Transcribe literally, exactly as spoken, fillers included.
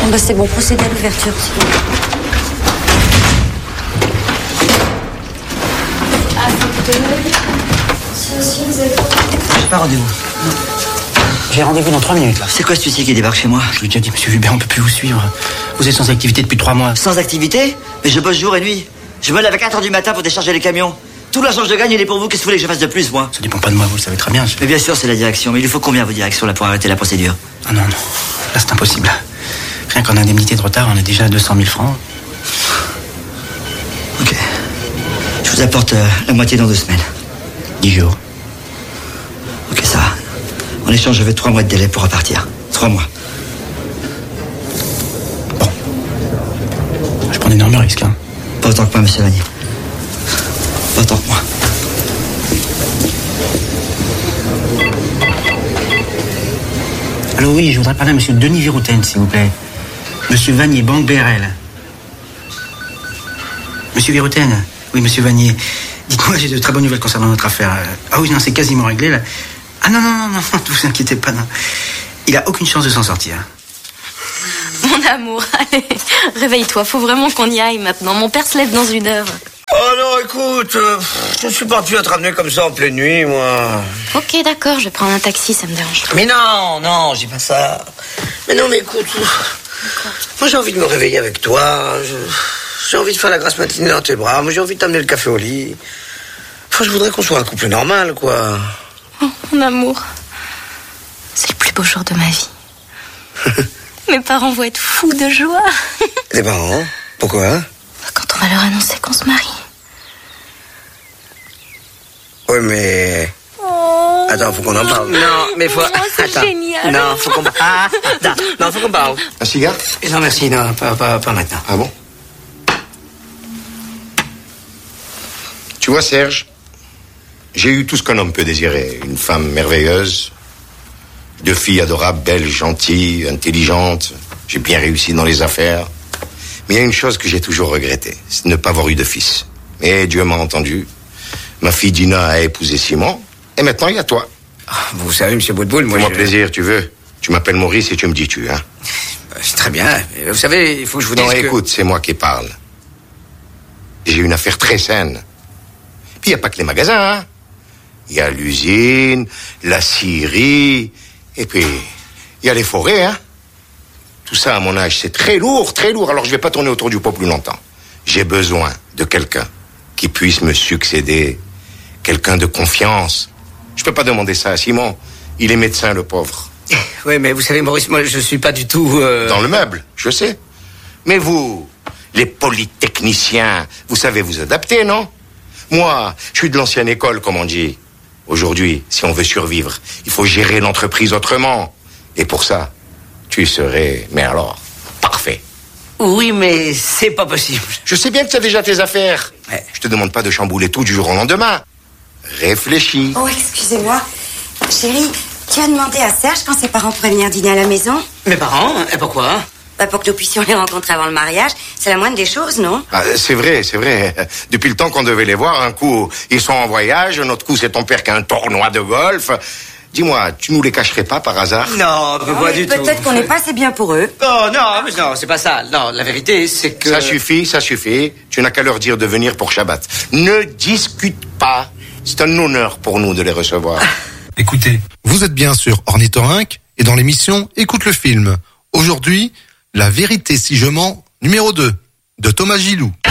Bon, bah c'est bon, procédez à l'ouverture, s'il vous plaît. Ah, c'est aussi, vous avez... J'ai pas rendez-vous. Non. J'ai rendez-vous dans trois minutes, là. C'est quoi ce huissier qui débarque chez moi? Je lui ai déjà dit, monsieur Hubert, on peut plus vous suivre. Vous êtes sans activité depuis trois mois. Sans activité? Mais je bosse jour et nuit. Je me lève à quatre heures du matin pour décharger les camions. Tout l'argent que je gagne, il est pour vous. Qu'est-ce que vous voulez que je fasse de plus, moi? Ça dépend pas de moi, vous le savez très bien. Je... Mais bien sûr, c'est la direction. Mais il faut combien, vos directions, là, pour arrêter la procédure? Ah non, non. Là, c'est impossible. Rien qu'en indemnité de retard, on est déjà à deux cent mille francs. Ok. Je vous apporte euh, la moitié dans deux semaines. Dix jours. Ok, ça va. En échange, je veux trois mois de délai pour repartir. Trois mois. Bon. Je prends d'énormes risques, hein. Pas autant que moi, monsieur Vanier. Pas autant que moi. Allô, oui, je voudrais parler à monsieur Denis Virouten, s'il vous plaît. Monsieur Vanier, Banque B R L. Monsieur Virouten? Oui, monsieur Vanier. Dites-moi, j'ai de très bonnes nouvelles concernant notre affaire. Ah oui, non, c'est quasiment réglé, là. Ah non, non, non, non, ne vous inquiétez pas, non. Il a aucune chance de s'en sortir. Mon amour, allez, réveille-toi, faut vraiment qu'on y aille maintenant. Mon père se lève dans une heure. Oh non, écoute, euh, je suis pas dû à te ramener comme ça en pleine nuit, moi. Ok, d'accord, je vais prendre un taxi, ça me dérange pas. Mais non, non, j'ai pas ça. Mais non, mais écoute, moi j'ai envie de me réveiller avec toi. Je, j'ai envie de faire la grasse matinée dans tes bras. Moi j'ai envie de t'amener le café au lit. Enfin, je voudrais qu'on soit un couple normal, quoi. Oh, mon amour, c'est le plus beau jour de ma vie. Mes parents vont être fous de joie. Les parents? Pourquoi? Quand on va leur annoncer qu'on se marie. Oui, mais... Oh, attends, faut qu'on en parle. Non, mais faut... Oh, c'est attends. génial. Non, faut qu'on... Ah, attends. Non, faut qu'on parle. Un cigare? Non, merci, non, pas, pas, pas maintenant. Ah bon? Tu vois, Serge, j'ai eu tout ce qu'un homme peut désirer. Une femme merveilleuse, deux filles adorables, belles, gentilles, intelligentes. J'ai bien réussi dans les affaires. Mais il y a une chose que j'ai toujours regrettée, c'est de ne pas avoir eu de fils. Mais Dieu m'a entendu. Ma fille Dina a épousé Simon, et maintenant il y a toi. Vous savez, monsieur Boutboul, moi... Fais-moi je... plaisir, tu veux. Tu m'appelles Maurice et tu me dis tu, hein. C'est très bien. Vous savez, il faut que je vous dise Non, que... écoute, c'est moi qui parle. J'ai une affaire très saine. Puis il n'y a pas que les magasins, hein. Il y a l'usine, la scierie, et puis il y a les forêts, hein. Tout ça, à mon âge, c'est très lourd, très lourd. Alors, je vais pas tourner autour du pot plus longtemps. J'ai besoin de quelqu'un qui puisse me succéder. Quelqu'un de confiance. Je peux pas demander ça à Simon. Il est médecin, le pauvre. Oui, mais vous savez, Maurice, moi, je suis pas du tout... Euh... Dans le meuble, je sais. Mais vous, les polytechniciens, vous savez vous adapter, non? Moi, je suis de l'ancienne école, comme on dit. Aujourd'hui, si on veut survivre, il faut gérer l'entreprise autrement. Et pour ça... tu serais, mais alors, parfait. Oui, mais c'est pas possible. Je sais bien que tu as déjà tes affaires. Ouais. Je te demande pas de chambouler tout du jour au lendemain. Réfléchis. Oh, excusez-moi. Chérie, tu as demandé à Serge quand ses parents pourraient venir dîner à la maison? Mes parents? Et pourquoi? Bah, pour que nous puissions les rencontrer avant le mariage. C'est la moindre des choses, non? Ah, c'est vrai, c'est vrai. Depuis le temps qu'on devait les voir, un coup, ils sont en voyage, un autre coup, c'est ton père qui a un tournoi de golf. Dis-moi, tu nous les cacherais pas par hasard? Non, mais pas Oh, du tout. peut-être qu'on n'est pas assez bien pour eux. Oh, non, mais non, c'est pas ça. Non, la vérité, c'est que... Ça suffit, ça suffit. Tu n'as qu'à leur dire de venir pour Shabbat. Ne discute pas. C'est un honneur pour nous de les recevoir. Écoutez, vous êtes bien sur Ornithorynque et dans l'émission Écoute le film. Aujourd'hui, La vérité si je mens, numéro deux, de Thomas Gilou.